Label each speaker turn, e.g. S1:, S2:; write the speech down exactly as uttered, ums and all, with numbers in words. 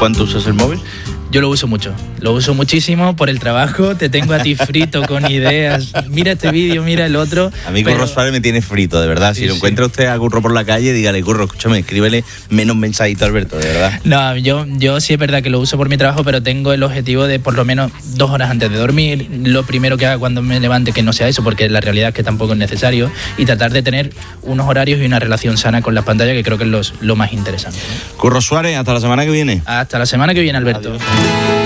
S1: cuánto usas el móvil?
S2: Yo lo uso mucho, lo uso muchísimo por el trabajo, te tengo a ti frito con ideas, mira este vídeo, mira el otro.
S1: A mí
S2: pero...
S1: Curro Suárez me tiene frito, de verdad. Si
S2: sí,
S1: lo
S2: sí.
S1: encuentra usted a Curro por la calle, dígale, Curro, escúchame, escríbele menos mensajito a Alberto, de verdad.
S2: No, yo, yo sí es verdad que lo uso por mi trabajo, pero tengo el objetivo de por lo menos dos horas antes de dormir, lo primero que haga cuando me levante que no sea eso, porque la realidad es que tampoco es necesario, y tratar de tener unos horarios y una relación sana con las pantallas, que creo que es los, lo más interesante, ¿no?
S1: Curro Suárez, hasta la semana que viene.
S2: Hasta la semana que viene, Alberto.
S1: Adiós.